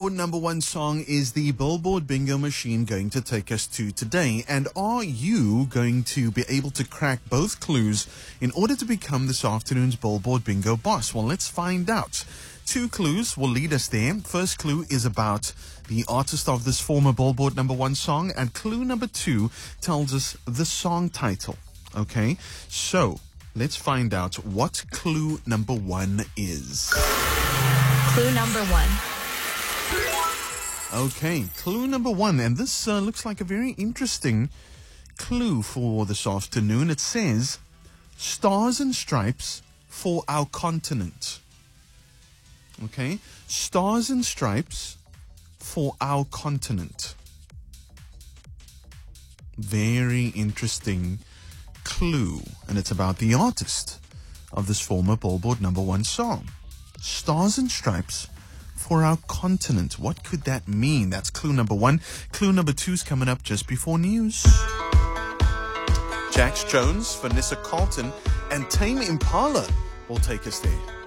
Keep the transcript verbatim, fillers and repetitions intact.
Billboard number one song is the Billboard Bingo Machine going to take us to today? And are you going to be able to crack both clues in order to become this afternoon's Billboard Bingo boss? Well, let's find out. Two clues will lead us there. First clue is about the artist of this former Billboard number one song, and clue number two tells us the song title. Okay, so let's find out what clue number one is. Clue number one. Okay, clue number one, and this uh, looks like a very interesting clue for this afternoon. It says, stars and stripes for our continent. Okay, stars and stripes for our continent. Very interesting clue, and it's about the artist of this former Billboard number one song. Stars and stripes for our continent. What could that mean? That's clue number one. Clue number two is coming up just before news. Jax Jones, Vanessa Carlton, and Tame Impala will take us there.